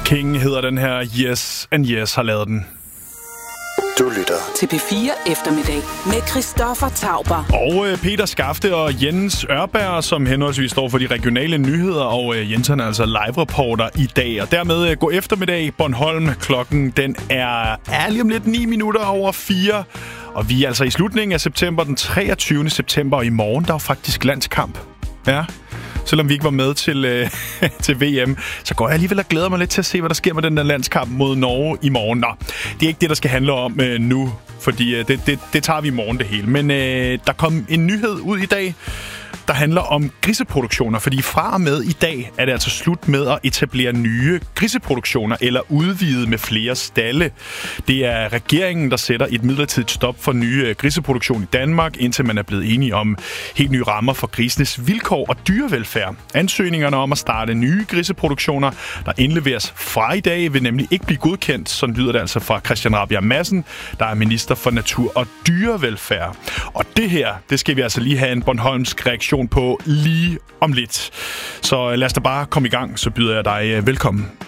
King hedder den her. Yes and Yes har lavet den. Du lytter til P4 Eftermiddag med Christoffer Tauber. Og Peter Skafte og Jens Ørberg, som henholdsvis står for de regionale nyheder, og Jens er altså live-reporter i dag. Og dermed god eftermiddag Bornholm. Klokken den er lige om lidt 9 minutter over 4. Og vi er altså i slutningen af september, den 23. september, og i morgen der er faktisk landskamp. Ja. Selvom vi ikke var med til VM, så går jeg alligevel og glæder mig lidt til at se, hvad der sker med den der landskamp mod Norge i morgen. Nå, det er ikke det, der skal handle om nu, fordi det tager vi i morgen det hele. Men der kom en nyhed ud i dag, der handler om griseproduktioner, fordi fra og med i dag er det altså slut med at etablere nye griseproduktioner eller udvide med flere stalde. Det er regeringen, der sætter et midlertidigt stop for nye griseproduktion i Danmark, indtil man er blevet enige om helt nye rammer for grisenes vilkår og dyrevelfærd. Ansøgningerne om at starte nye griseproduktioner, der indleveres fra i dag, vil nemlig ikke blive godkendt. Sådan lyder det altså fra Christian Rabjerg Madsen, der er minister for natur og dyrevelfærd. Og det her, det skal vi altså lige have en bornholmsk reaktion på lige om lidt. Så lad os da bare komme i gang, så byder jeg dig velkommen